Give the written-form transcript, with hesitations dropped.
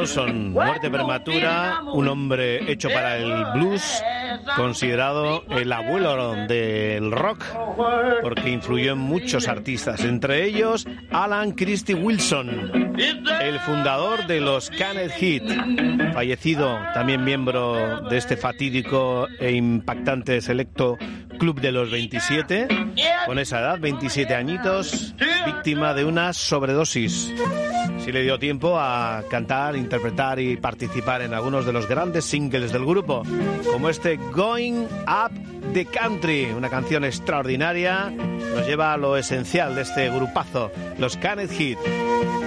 Wilson, muerte prematura, un hombre hecho para el blues, considerado el abuelo del rock, porque influyó en muchos artistas, entre ellos Alan Christie Wilson, el fundador de los Canned Heat, fallecido, también miembro de este fatídico e impactante selecto club de los 27, con esa edad, 27 añitos, víctima de una sobredosis. Sí le dio tiempo a cantar, interpretar y participar en algunos de los grandes singles del grupo, como este Going Up the Country, una canción extraordinaria, nos lleva a lo esencial de este grupazo, los Canned Heat.